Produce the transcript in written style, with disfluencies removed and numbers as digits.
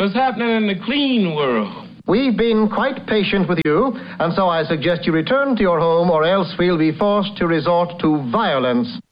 What's happening in the clean world? We've been quite patient with you, and so I suggest you return to your home, or else we'll be forced to resort to violence.